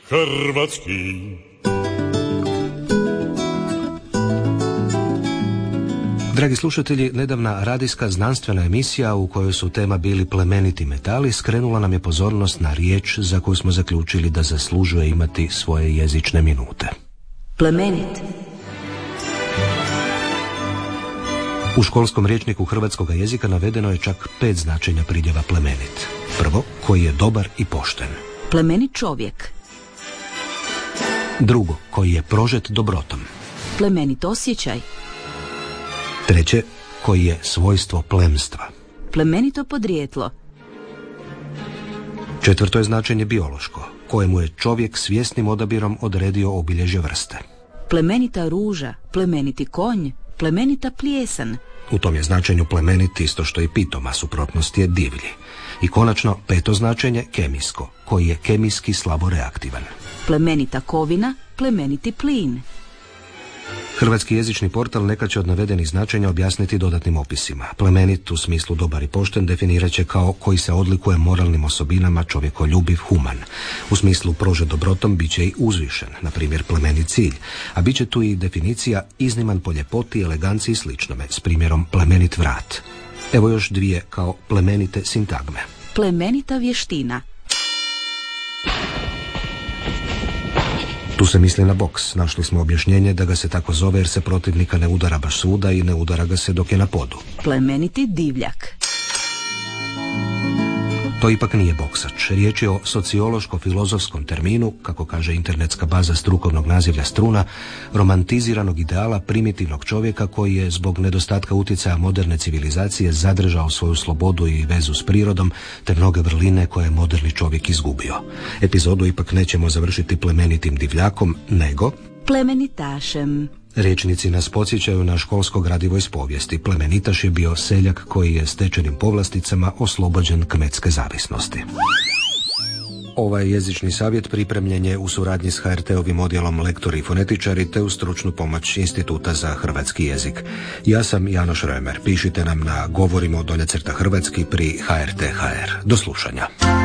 hrvatski. Dragi slušatelji, nedavna radijska znanstvena emisija u kojoj su tema bili plemeniti metali skrenula nam je pozornost na riječ za koju smo zaključili da zaslužuje imati svoje jezične minute. Plemenit. U školskom rječniku hrvatskog jezika navedeno je čak 5 značenja pridjeva plemenit. Prvo, koji je dobar i pošten. Plemenit čovjek. Drugo, koji je prožet dobrotom. Plemenit osjećaj. Treće, koji je svojstvo plemstva. Plemenito podrijetlo. Četvrto je značenje biološko, kojemu je čovjek svjesnim odabirom odredio obilježje vrste. Plemenita ruža, plemeniti konj, plemenita plijesan. U tom je značenju plemenit isto što i pitom, a suprotnost je divlji. I konačno, peto značenje, kemijsko, koji je kemijski slabo reaktivan. Plemenita kovina, plemeniti plin. Hrvatski jezični portal neka će od navedenih značenja objasniti dodatnim opisima. Plemenit u smislu dobar i pošten definirat će kao koji se odlikuje moralnim osobinama, čovjekoljubiv, human. U smislu prožet dobrotom bit će i uzvišen, na primjer plemenit cilj, a bit će tu i definicija izniman po ljepoti, eleganciji i sličnome, s primjerom plemenit vrat. Evo još dvije kao plemenite sintagme. Plemenita vještina. Tu se misli na boks. Našli smo objašnjenje da ga se tako zove jer se protivnika ne udara baš svuda i ne udara ga se dok je na podu. Plemeniti divljak. To ipak nije boksač. Riječ je o sociološko-filozofskom terminu, kako kaže internetska baza strukovnog nazivlja Struna, romantiziranog ideala primitivnog čovjeka koji je zbog nedostatka utjecaja moderne civilizacije zadržao svoju slobodu i vezu s prirodom, te mnoge vrline koje je moderni čovjek izgubio. Epizodu ipak nećemo završiti plemenitim divljakom, nego plemenitašem. Rječnici nas podsjećaju na školsko gradivo iz povijesti. Plemenitaš je bio seljak koji je stečenim povlasticama oslobođen kmetske zavisnosti. Ovaj jezični savjet pripremljen je u suradnji s HRT-ovim odjelom Lektori i fonetičari te u stručnu pomoć Instituta za hrvatski jezik. Ja sam Janoš Römer. Pišite nam na govorimo _hrvatski pri HRT.hr. Do slušanja.